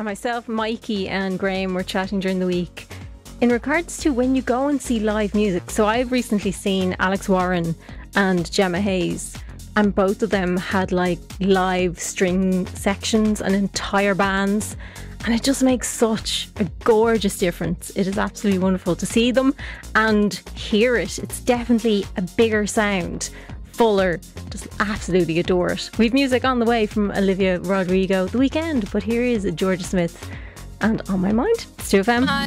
And myself, Mikey and Graham were chatting during the week in regards to when you go and see live music. So I've recently seen Alex Warren and Gemma Hayes, and both of them had like live string sections and entire bands, and it just makes such a gorgeous difference. It is absolutely wonderful to see them and hear it. It's definitely a bigger sound, fuller. Just absolutely adore it. We've music on the way from Olivia Rodrigo, The Weeknd, but here is Georgia Smith and On My Mind. It's 2FM.